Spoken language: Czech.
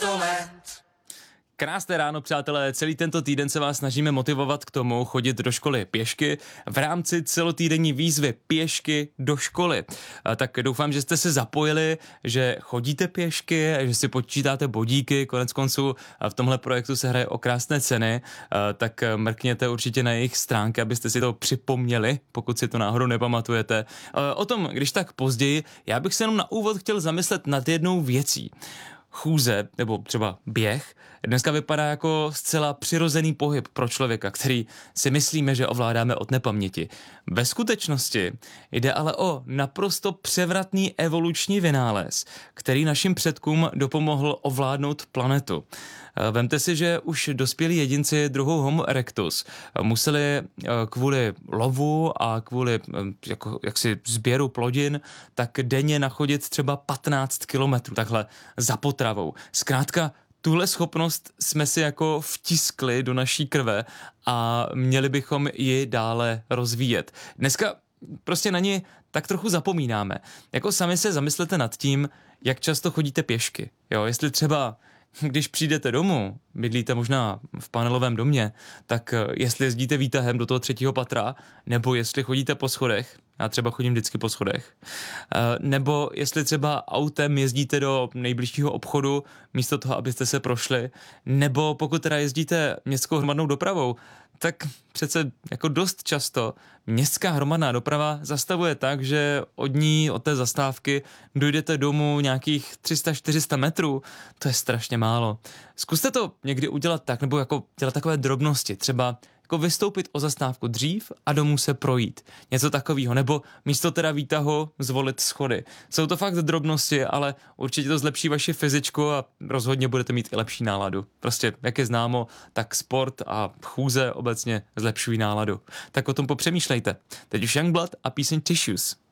Krásné ráno, přátelé. Celý tento týden se vás snažíme motivovat k tomu chodit do školy pěšky v rámci celotýdenní výzvy Pěšky do školy. Tak doufám, že jste se zapojili, že chodíte pěšky, že si počítáte bodíky, koneckonců v tomhle projektu se hraje o krásné ceny, tak mrkněte určitě na jejich stránky, abyste si to připomněli, pokud si to náhodou nepamatujete. O tom, když tak později, já bych se jenom na úvod chtěl zamyslet nad jednou věcí. Chůze, nebo třeba běh, dneska vypadá jako zcela přirozený pohyb pro člověka, který si myslíme, že ovládáme od nepaměti. Ve skutečnosti jde ale o naprosto převratný evoluční vynález, který našim předkům dopomohl ovládnout planetu. Vemte si, že už dospělí jedinci druhu Homo erectus museli kvůli lovu a kvůli jaksi sběru plodin tak denně nachodit třeba 15 kilometrů takhle za potravou. Zkrátka tuhle schopnost jsme si jako vtiskli do naší krve a měli bychom ji dále rozvíjet. Dneska prostě na ní tak trochu zapomínáme. Jako sami se zamyslete nad tím, jak často chodíte pěšky. Jo, jestli třeba když přijdete domů, bydlíte možná v panelovém domě, tak jestli jezdíte výtahem do toho 3. patra, nebo jestli chodíte po schodech, já třeba chodím vždycky po schodech, nebo jestli třeba autem jezdíte do nejbližšího obchodu místo toho, abyste se prošli, nebo pokud teda jezdíte městskou hromadnou dopravou, tak přece jako dost často městská hromadná doprava zastavuje tak, že od té zastávky dojdete domů nějakých 300-400 metrů. To je strašně málo. Zkuste to někdy udělat tak, nebo jako dělat takové drobnosti, třeba jako vystoupit o zastávku dřív a domů se projít. Něco takového, nebo místo teda výtahu zvolit schody. Jsou to fakt drobnosti, ale určitě to zlepší vaši fyzičku a rozhodně budete mít i lepší náladu. Prostě, jak je známo, tak sport a chůze obecně zlepšují náladu. Tak o tom popřemýšlejte. Teď už Youngblood a píseň Tissues.